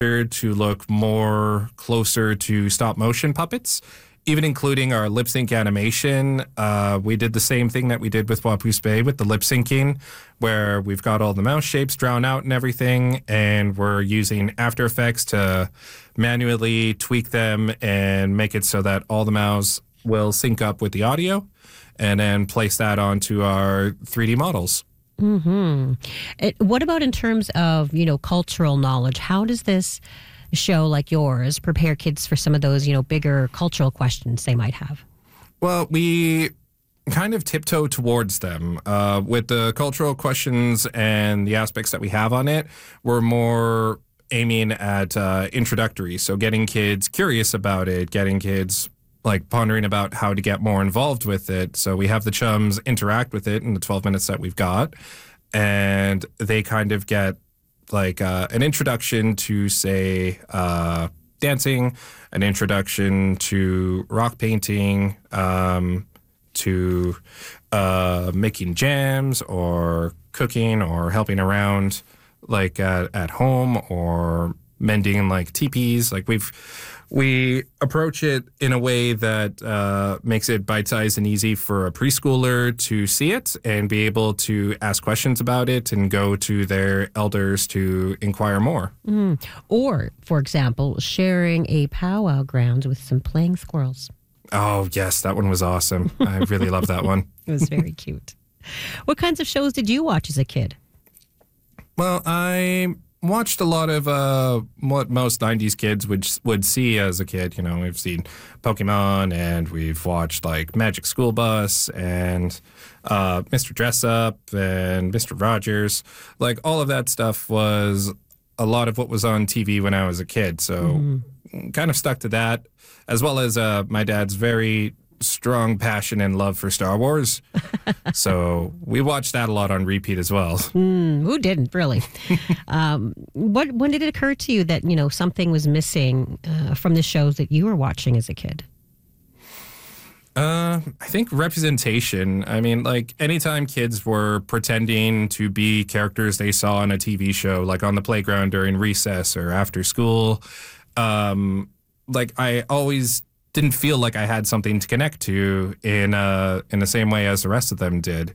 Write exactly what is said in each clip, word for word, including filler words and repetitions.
to look more closer to stop motion puppets, even including our lip sync animation. Uh, we did the same thing that we did with Wapoose Bay with the lip syncing, where we've got all the mouse shapes drawn out and everything, and we're using After Effects to manually tweak them and make it so that all the mouse will sync up with the audio, and then place that onto our three D models. Mm-hmm. It, what about in terms of, you know, cultural knowledge? How does this show like yours prepare kids for some of those, you know, bigger cultural questions they might have? Well, we kind of tiptoe towards them. Uh, with the cultural questions and the aspects that we have on it, we're more aiming at uh, introductory. So getting kids curious about it, getting kids like pondering about how to get more involved with it. So we have the chums interact with it in the twelve minutes that we've got, and they kind of get like uh, an introduction to, say, uh, dancing, an introduction to rock painting, um, to uh, making jams or cooking or helping around like at, at home or mending like teepees. Like we've we approach it in a way that uh, makes it bite-sized and easy for a preschooler to see it and be able to ask questions about it and go to their elders to inquire more. Mm. Or, for example, sharing a powwow grounds with some playing squirrels. Oh, yes, that one was awesome. I really love that one. It was very cute. What kinds of shows did you watch as a kid? Well, I watched a lot of uh, what most nineties kids would would see as a kid. You know, we've seen Pokemon, and we've watched like Magic School Bus and uh, Mister Dress Up and Mister Rogers. Like all of that stuff was a lot of what was on T V when I was a kid. So mm-hmm. kind of stuck to that, as well as uh, my dad's very strong passion and love for Star Wars. So we watched that a lot on repeat as well. Mm, who didn't, really? um, what when did it occur to you that, you know, something was missing uh, from the shows that you were watching as a kid? Uh, I think representation. I mean, like anytime kids were pretending to be characters they saw on a T V show, like on the playground during recess or after school, um, like I always didn't feel like I had something to connect to in uh, in the same way as the rest of them did.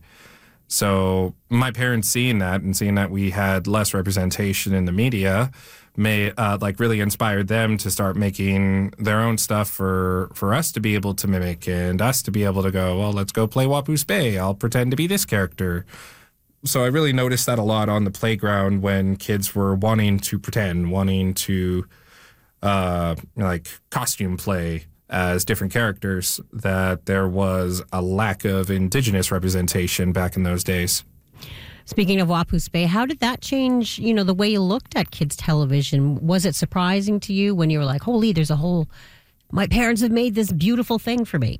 So my parents seeing that and seeing that we had less representation in the media may uh, like really inspired them to start making their own stuff for, for us to be able to mimic and us to be able to go, well, let's go play Wapoose Bay. I'll pretend to be this character. So I really noticed that a lot on the playground when kids were wanting to pretend, wanting to uh, like costume play as different characters, that there was a lack of Indigenous representation back in those days. Speaking of Wapoose Bay, how did that change, you know, the way you looked at kids' television? Was it surprising to you when you were like, holy, there's a whole, my parents have made this beautiful thing for me?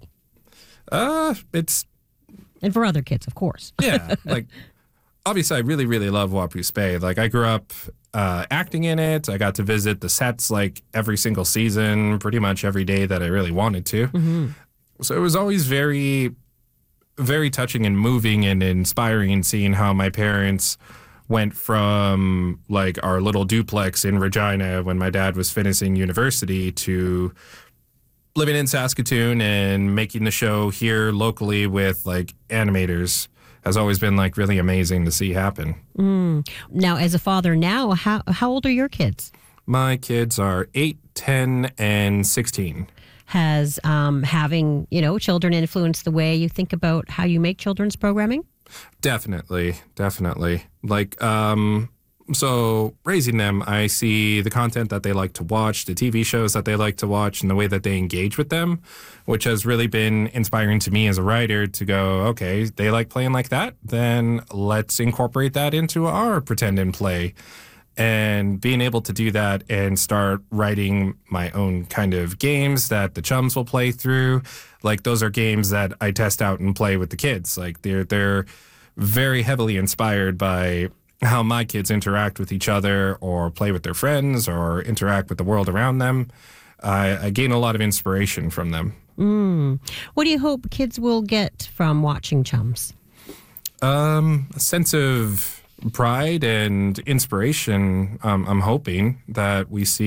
Uh, it's... And for other kids, of course. Yeah, like, obviously, I really, really love Wapoose Bay. Like, I grew up uh, acting in it. I got to visit the sets, like, every single season, pretty much every day that I really wanted to. Mm-hmm. So it was always very, very touching and moving and inspiring seeing how my parents went from, like, our little duplex in Regina when my dad was finishing university to living in Saskatoon and making the show here locally with, like, animators. Has always been like really amazing to see happen. Mm. Now, as a father now, how how old are your kids? My kids are eight, ten, and sixteen. Has um, having, you know, children influenced the way you think about how you make children's programming? Definitely, definitely. Like, um, so raising them, I see the content that they like to watch, the T V shows that they like to watch, and the way that they engage with them, which has really been inspiring to me as a writer to go, okay, they like playing like that, then let's incorporate that into our pretend and play. And being able to do that and start writing my own kind of games that the chums will play through, like those are games that I test out and play with the kids. Like they're they're very heavily inspired by how my kids interact with each other or play with their friends or interact with the world around them. I, I gain a lot of inspiration from them. Mm. What do you hope kids will get from watching Chums? Um, a sense of pride and inspiration. Um, I'm hoping that we see